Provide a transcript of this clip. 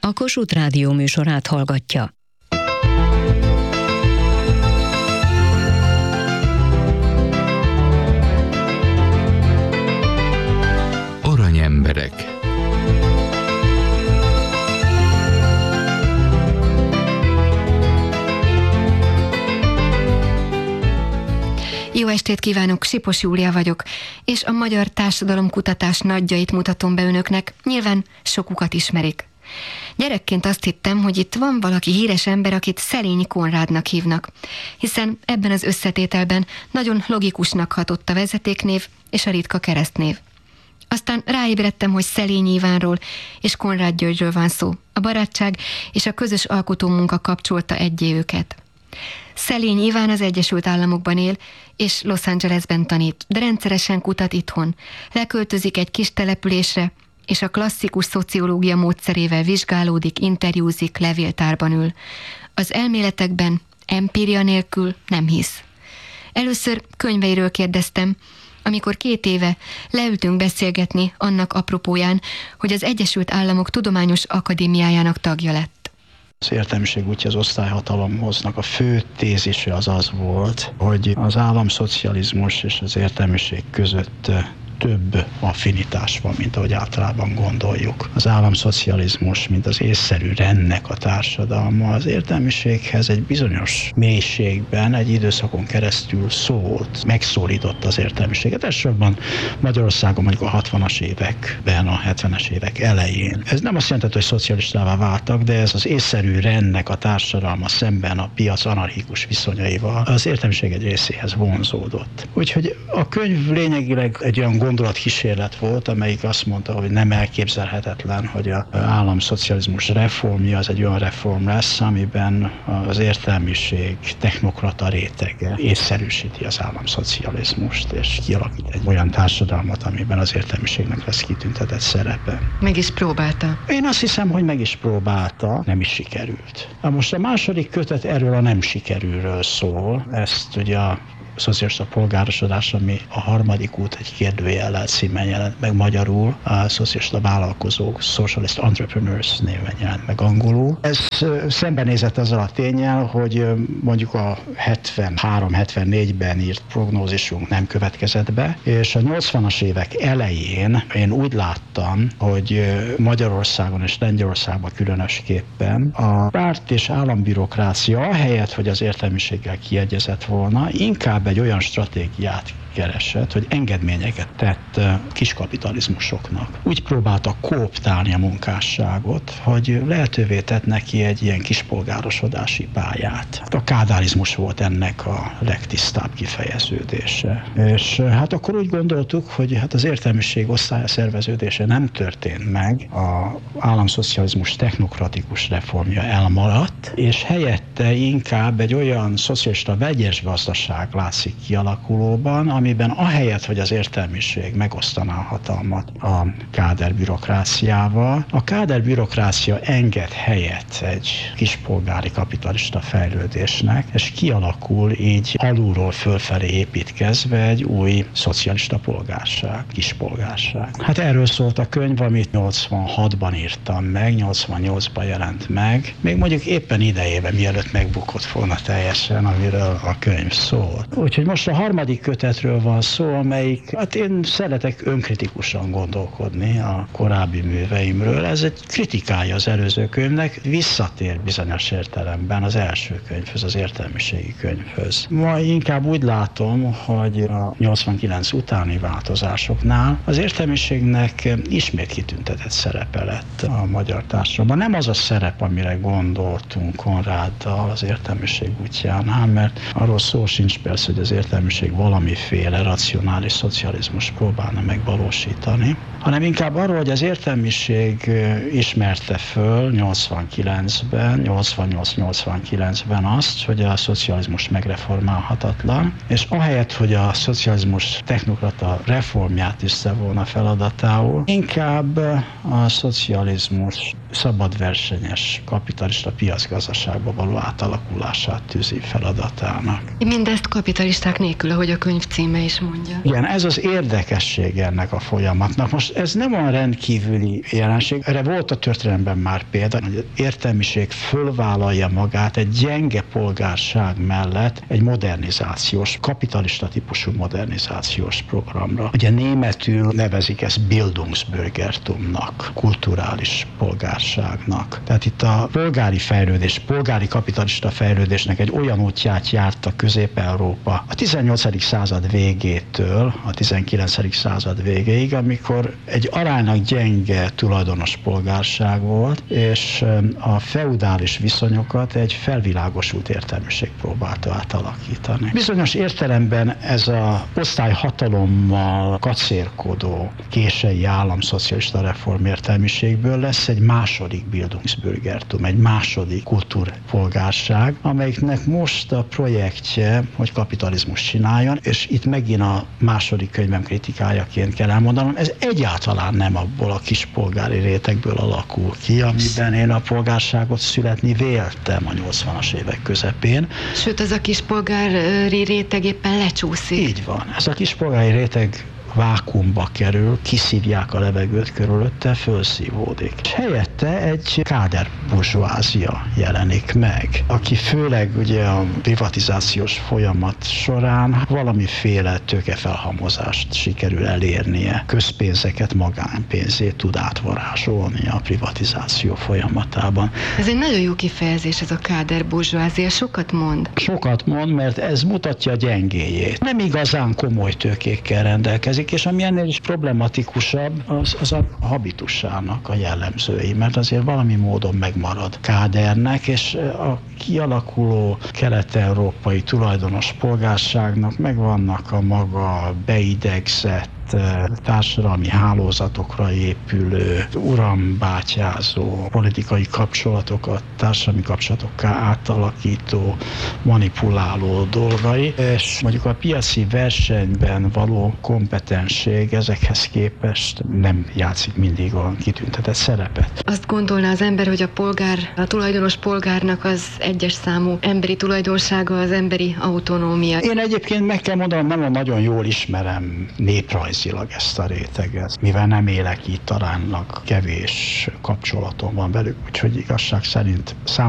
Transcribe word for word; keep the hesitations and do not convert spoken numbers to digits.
a Kossuth Rádió műsorát hallgatja. Aranyemberek. Jó estét kívánok, Sipos Júlia vagyok, és a magyar társadalomkutatás nagyjait mutatom be önöknek, nyilván sokukat ismerik. Gyerekként azt hittem, hogy itt van valaki híres ember, akit Szelényi Konrádnak hívnak, hiszen ebben az összetételben nagyon logikusnak hatott a vezetéknév és a ritka keresztnév. Aztán ráébredtem, hogy Szelényi Ivánról és Konrád Györgyről van szó. A barátság és a közös alkotómunka kapcsolta egyé őket. Szelényi Iván az Egyesült Államokban él, és Los Angelesben tanít, de rendszeresen kutat itthon. Leköltözik egy kis településre, és a klasszikus szociológia módszerével vizsgálódik, interjúzik, levéltárban ül. Az elméletekben empíria nélkül nem hisz. Először könyveiről kérdeztem, amikor két éve leültünk beszélgetni annak apropóján, hogy az Egyesült Államok Tudományos Akadémiájának tagja lett. Az értelmiség útja az osztályhatalomhoznak a fő tézise az az volt, hogy az államszocializmus és az értelmiség között több affinitás van, mint ahogy általában gondoljuk. Az államszocializmus, mint az észszerű rendnek a társadalma, az értelmiséghez egy bizonyos mélységben, egy időszakon keresztül szólt, megszólította az értelmiséget. Elsősorban Magyarországon mondjuk a hatvanas években, a hetvenes évek elején. Ez nem azt jelenti, hogy szocialistává váltak, de ez az észszerű rendnek a társadalma szemben a piac anarchikus viszonyaival az értelmiség egy részéhez vonzódott. Úgyhogy a könyv lényegileg egy olyan gondolatkísérlet volt, amelyik azt mondta, hogy nem elképzelhetetlen, hogy az államszocializmus reformja az egy olyan reform lesz, amiben az értelmiség technokrata rétege észszerűsíti az államszocializmust, és kialakít egy olyan társadalmat, amiben az értelmiségnek lesz kitüntetett szerepe. Meg is próbálta. Én azt hiszem, hogy meg is próbálta, nem is sikerült. Na most a második kötet erről a nem sikerülről szól. Ezt ugye a szocialista polgárosodás, ami a harmadik út egy kérdőjellel címen jelent meg magyarul, a szocialista vállalkozók, Socialist Entrepreneurs néven jelent meg angolul. Ez szembenézett azzal a ténnyel, hogy mondjuk a hetvenhárom hetvennégyben írt prognózisunk nem következett be, és a nyolcvanas évek elején én úgy láttam, hogy Magyarországon és Lengyelországban különösképpen a párt és állambürokrácia ahelyett, hogy az értelmiséggel kiegyezett volna, inkább egy olyan stratégiát keresett, hogy engedményeket tett kiskapitalizmusoknak. Úgy próbálta kooptálni a munkásságot, hogy lehetővé tett neki egy ilyen kispolgárosodási pályát. A kádárizmus volt ennek a legtisztább kifejeződése. És hát akkor úgy gondoltuk, hogy hát az értelmiség osztályszerveződése nem történt meg, a államszocializmus technokratikus reformja elmaradt, és helyette inkább egy olyan szocialista vegyes gazdaság látszik kialakulóban, amiben ahelyett, hogy az értelmiség megosztaná a hatalmat a káderbürokráciával, a káderbürokrácia enged helyet egy kispolgári kapitalista fejlődésnek, és kialakul így alulról fölfelé építkezve egy új szocialista polgárság, kispolgárság. Hát erről szólt a könyv, amit nyolcvanhatban írtam meg, nyolcvannyolcban jelent meg, még mondjuk éppen idejében, mielőtt megbukott volna teljesen, amiről a könyv szól. Úgyhogy most a harmadik kötetről van szó, amelyik, hát én szeretek önkritikusan gondolkodni a korábbi műveimről. Ez egy kritikája az előző könyvnek, visszatér bizonyos értelemben az első könyvhöz, az értelmiségi könyvhöz. Ma inkább úgy látom, hogy a nyolcvankilenc utáni változásoknál az értelmiségnek ismét kitüntetett szerepe lett a magyar társadalomban. Nem az a szerep, amire gondoltunk Konráddal az értelmiség útjánál, mert arról szó sincs persze, hogy az értelmiség valamiféle racionális szocializmus próbálna megvalósítani, hanem inkább arról, hogy az értelmiség ismerte föl nyolcvankilencben, nyolcvannyolc nyolcvankilencben azt, hogy a szocializmus megreformálhatatlan, és ahelyett, hogy a szocializmus technokrata reformját tűzte volna feladatául, inkább a szocializmus szabadversenyes kapitalista piacgazdaságba való átalakulását tűzi feladatának. Mindezt kapitalista kapitalisták nélkül, ahogy a könyv címe is mondja. Igen, ez az érdekesség ennek a folyamatnak. Most ez nem olyan rendkívüli jelenség. Erre volt a történelemben már példa, hogy az értelmiség fölvállalja magát egy gyenge polgárság mellett egy modernizációs, kapitalista típusú modernizációs programra. Ugye németül nevezik ezt Bildungsbürgertumnak, kulturális polgárságnak. Tehát itt a polgári fejlődés, polgári kapitalista fejlődésnek egy olyan útját járta Közép-Európa a tizennyolcadik század végétől a tizenkilencedik század végéig, amikor egy aránylag gyenge tulajdonos polgárság volt, és a feudális viszonyokat egy felvilágosult értelmiség próbálta átalakítani. Bizonyos értelemben ez az osztályhatalommal kacérkodó kései államszocialista reformértelmiségből lesz egy második Bildungsbürgertum, egy második kultúrpolgárság, amelyiknek most a projektje, hogy kapitalizmus csináljon, és itt megint a második könyvem kritikájaként kell elmondanom, ez egyáltalán nem abból a kispolgári rétegből alakul ki, amiben én a polgárságot születni véltem a nyolcvanas évek közepén. Sőt, az a kispolgári réteg éppen lecsúszik. Így van. Ez a kispolgári réteg vákuumba kerül, kiszívják a levegőt körülötte, fölszívódik. És helyette egy káder burzsóázia jelenik meg, aki főleg ugye a privatizációs folyamat során valamiféle tőkefelhalmozást sikerül elérnie, közpénzeket magánpénzét tud átvarázsolni a privatizáció folyamatában. Ez egy nagyon jó kifejezés, ez a káder burzsóázia, sokat mond. Sokat mond, mert ez mutatja a gyengéjét. Nem igazán komoly tőkékkel rendelkezik, és ami ennél is problematikusabb, az, az a habitusának a jellemzői, mert azért valami módon megmarad kádernek, és a kialakuló kelet-európai tulajdonos polgárságnak megvannak a maga beidegzett, társadalmi hálózatokra épülő, urambátyázó, politikai kapcsolatokat társadalmi kapcsolatokká átalakító, manipuláló dolgai, és mondjuk a piaci versenyben való kompetenség ezekhez képest nem játszik mindig olyan kitüntetett szerepet. Azt gondolná az ember, hogy a polgár, a tulajdonos polgárnak az egyes számú emberi tulajdonsága az emberi autonómia. Én egyébként meg kell mondanom, nem nagyon jól ismerem néprajz ezt a réteget, mivel nem élek itt, aránylag kevés kapcsolatom van velük, úgyhogy igazság szerint szám